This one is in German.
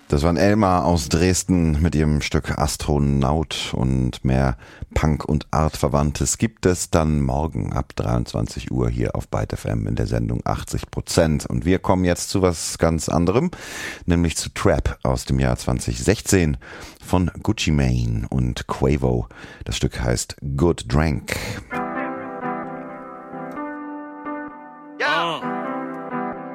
Das waren Elmar aus Dresden mit ihrem Stück Astronaut, und mehr Punk- und Artverwandtes gibt es dann morgen ab 23 Uhr hier auf Byte FM in der Sendung 80%. Und wir kommen jetzt zu was ganz anderem, nämlich zu Trap aus dem Jahr 2016 von Gucci Mane und Quavo. Das Stück heißt Good Drank.